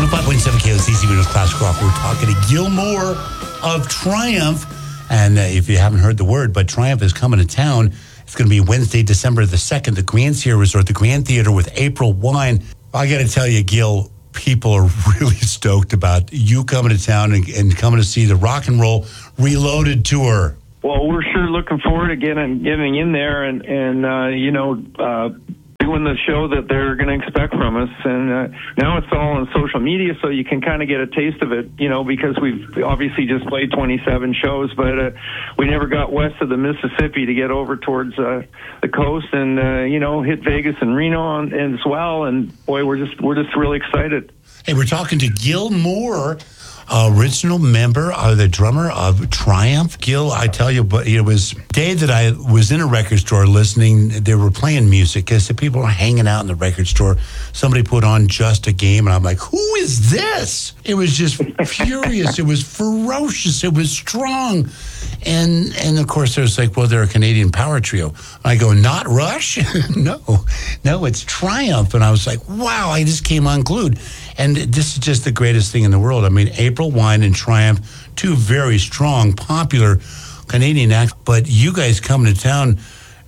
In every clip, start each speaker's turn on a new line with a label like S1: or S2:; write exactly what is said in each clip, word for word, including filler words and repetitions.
S1: one oh five point seven K O Z Z with Classic Rock. We're talking to Gil Moore of Triumph. And uh, if you haven't heard the word, but Triumph is coming to town. It's going to be Wednesday, December the second, the Grand Sierra Resort, the Grand Theater with April Wine. I got to tell you, Gil, people are really stoked about you coming to town and, and coming to see the Rock and Roll Reloaded tour.
S2: Well, we're sure looking forward to getting, getting in there and, and uh, you know, uh, doing the show that they're going to expect from us. And uh, now it's all on social media, so you can kind of get a taste of it, you know, because we've obviously just played twenty-seven shows, but uh, we never got west of the Mississippi to get over towards uh, the coast and, uh, you know, hit Vegas and Reno on, and as well. And, boy, we're just we're just really excited.
S1: Hey, we're talking to Gil Moore, original member, uh, the drummer of Triumph. Gil, I tell you, but it was the day that I was in a record store listening. They were playing music because the people were hanging out in the record store. Somebody put on Just a Game, and I'm like, who is this? It was just furious. It was ferocious. It was strong. And, and of course, there's like, well, they're a Canadian power trio. I go, not Rush? no, no, it's Triumph. And I was like, wow, I just came unglued. And this is just the greatest thing in the world. I mean, April Wine and Triumph, two very strong, popular Canadian acts. But you guys coming to town,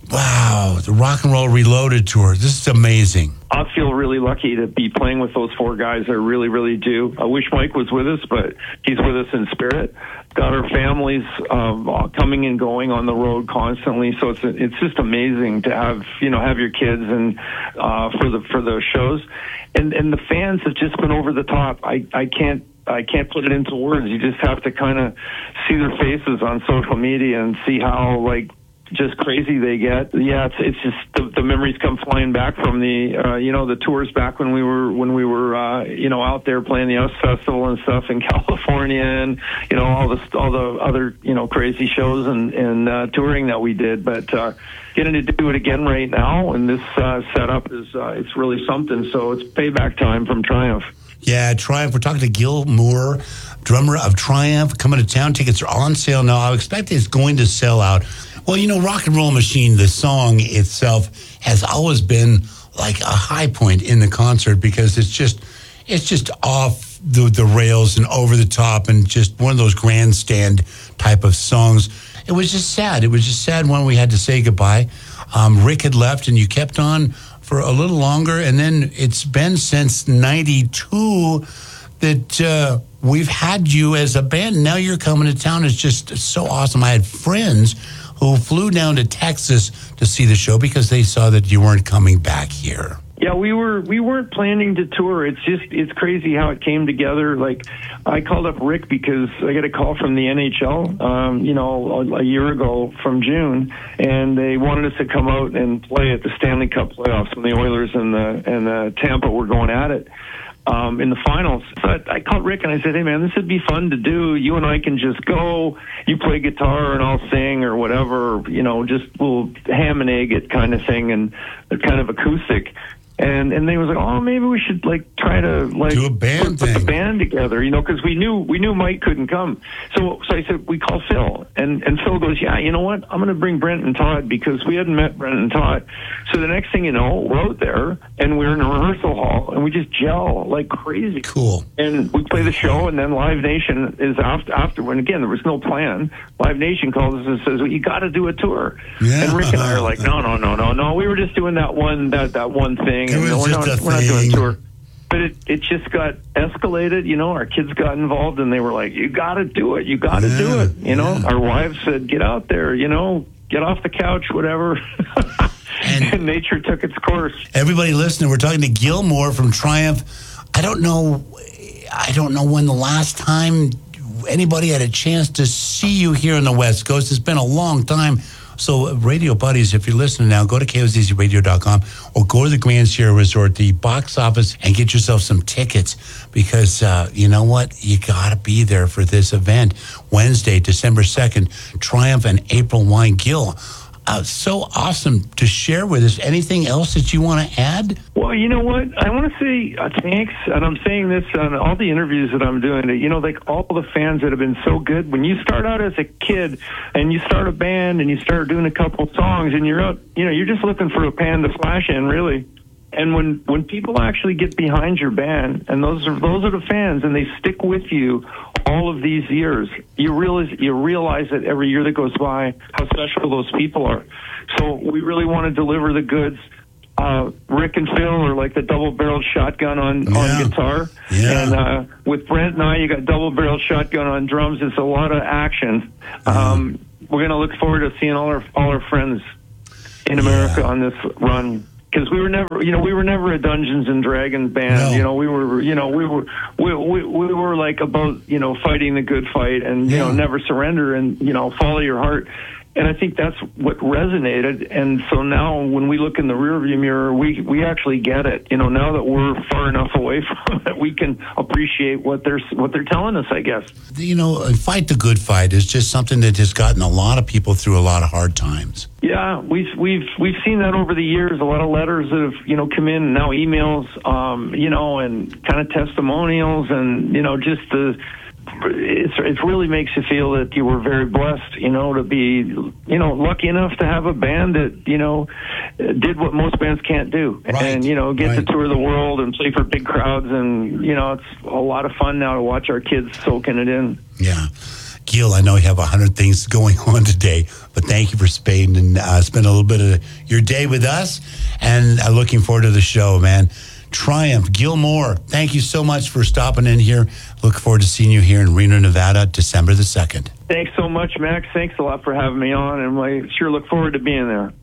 S1: wow, the Rock and Roll Reloaded tour. This is amazing.
S2: I feel really lucky to be playing with those four guys. I really, really do. I wish Mike was with us, but he's with us in spirit. Got our families um, coming and going on the road constantly, so it's it's just amazing to have you know have your kids and uh, for the for the shows, and and the fans have just been over the top. I I can't. I can't put it into words. You just have to kind of see their faces on social media and see how like just crazy they get. Yeah, it's it's just the, the memories come flying back from the uh, you know the tours back when we were when we were uh, you know out there playing the U S Festival and stuff in California, and you know all the all the other you know crazy shows and and uh, touring that we did. But uh, getting to do it again right now and this uh, setup is uh, it's really something. So it's payback time from Triumph.
S1: Yeah, Triumph. We're talking to Gil Moore, drummer of Triumph, coming to town. Tickets are on sale now. I expect it's going to sell out. Well, you know, Rock and Roll Machine, the song itself, has always been like a high point in the concert because it's just it's just off the, the rails and over the top and just one of those grandstand type of songs. It was just sad. It was just sad when we had to say goodbye. Um, Rick had left and you kept on for a little longer, and then it's been since ninety-two that uh, we've had you as a band. Now you're coming to town. It's just so awesome. I had friends who flew down to Texas to see the show because they saw that you weren't coming back here.
S2: Yeah, we were we weren't planning to tour. It's just it's crazy how it came together. Like I called up Rick because I got a call from the N H L, um, you know, a, a year ago from June, and they wanted us to come out and play at the Stanley Cup playoffs when the Oilers and the and the Tampa were going at it. Um, in the finals. So I, I called Rick and I said, hey man, this would be fun to do. You and I can just go, you play guitar and I'll sing or whatever, you know, just we'll ham and egg it kind of thing and kind of acoustic. And and they was like, oh, maybe we should like try to like
S1: do a band
S2: put,
S1: thing.
S2: put the band together, you know, because we knew we knew Mike couldn't come. So so I said we call Phil, and and Phil goes, yeah, you know what, I'm going to bring Brent and Todd because we hadn't met Brent and Todd. So the next thing you know, we're out there and we're in a rehearsal hall and we just gel like crazy.
S1: Cool.
S2: And we play the show, and then Live Nation is after after when again there was no plan. Live Nation calls us and says, well, you got to do a tour.
S1: Yeah.
S2: And Rick and I are like, no, no, no, no, no. We were just doing that one that that one thing.
S1: It was
S2: and we're
S1: just
S2: not,
S1: a
S2: we're not
S1: thing.
S2: doing a tour. But it, it just got escalated, you know, our kids got involved and they were like, you got to do it. You got to
S1: yeah,
S2: do it. You know,
S1: yeah.
S2: Our wives said, get out there, you know, get off the couch, whatever. And, and nature took its course.
S1: Everybody listening, we're talking to Gil Moore from Triumph. I don't know, I don't know when the last time anybody had a chance to see you here on the West Coast. It's been a long time. So, radio buddies, if you're listening now, go to K O Z Z radio dot com or go to the Grand Sierra Resort, the box office, and get yourself some tickets because, uh, you know what? You got to be there for this event. Wednesday, December second, Triumph and April Wine. Gil, uh, so awesome to share with us. Anything else that you want to add?
S2: Well, you know what? I want to say uh, thanks, and I'm saying this on all the interviews that I'm doing. You know, like all the fans that have been so good. When you start out as a kid and you start a band and you start doing a couple songs and you're out, you know, you're just looking for a pan to flash in, really. and when, when people actually get behind your band, and those are those are the fans, and they stick with you all of these years, you realize you realize that every year that goes by, how special those people are. So we really want to deliver the goods. Uh, Rick and Phil are like the double-barreled shotgun on,
S1: yeah.
S2: on guitar.
S1: Yeah.
S2: And uh, with Brent and I, you got double-barreled shotgun on drums. It's a lot of action. Um, we're going to look forward to seeing all our all our friends in America
S1: yeah.
S2: on this run. Because we were never, you know, we were never a Dungeons and Dragons band.
S1: No.
S2: You know, we were, you know, we were, we, we we were like about, you know, fighting the good fight and you
S1: yeah.
S2: know, never surrender and you know, follow your heart. And I think that's what resonated. And so now when we look in the rearview mirror, we, we actually get it. You know, now that we're far enough away from it, we can appreciate what they're, what they're telling us, I guess.
S1: You know, fight the good fight is just something that has gotten a lot of people through a lot of hard times.
S2: Yeah, we've we've we've seen that over the years. A lot of letters that have you know come in, now emails, um, you know, and kind of testimonials, and you know, just the it's it really makes you feel that you were very blessed, you know, to be you know lucky enough to have a band that you know did what most bands can't do,
S1: right.
S2: and you know get
S1: right.
S2: to tour the world and play for big crowds, and you know it's a lot of fun now to watch our kids soaking it in.
S1: Yeah. Gil, I know you have a hundred things going on today, but thank you for spending and uh, spend a little bit of your day with us, and uh, looking forward to the show, man. Triumph, Gil Moore, thank you so much for stopping in here. Look forward to seeing you here in Reno, Nevada, December the second.
S2: Thanks so much, Max. Thanks a lot for having me on, and I sure look forward to being there.